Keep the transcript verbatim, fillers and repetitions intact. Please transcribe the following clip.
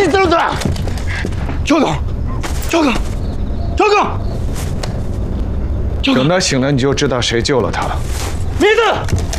你等等，赵刚，赵刚，赵刚， 等他醒了，你就知道谁救了他了。 名字。